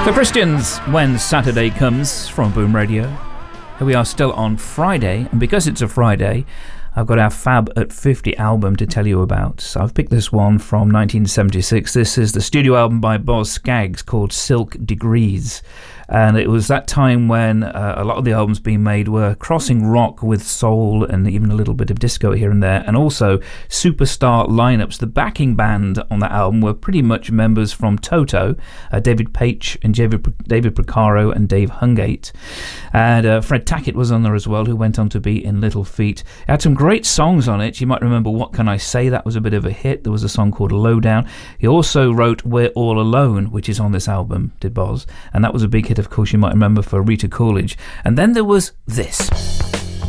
The Christians, When Saturday Comes, from Boom Radio. Here we are still on Friday, and because it's a Friday, I've got our Fab at 50 album to tell you about. So I've picked this one from 1976. This is the studio album by Boz Scaggs called Silk Degrees. And it was that time when a lot of the albums being made were crossing rock with soul and even a little bit of disco here and there, and also superstar lineups. The backing band on that album were pretty much members from Toto, David Paich and David Porcaro and Dave Hungate. And Fred Tackett was on there as well, who went on to be in Little Feat. It had some great songs on it. You might remember What Can I Say? That was a bit of a hit. There was a song called Lowdown. He also wrote We're All Alone, which is on this album, did Boz, and that was a big hit, of course, you might remember, for Rita Coolidge. And then there was this.